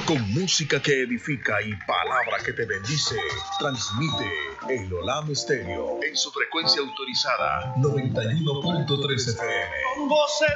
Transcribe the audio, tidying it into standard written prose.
Con música que edifica y palabra que te bendice, transmite el Olam Stereo en su frecuencia autorizada 91.3 FM. Con voces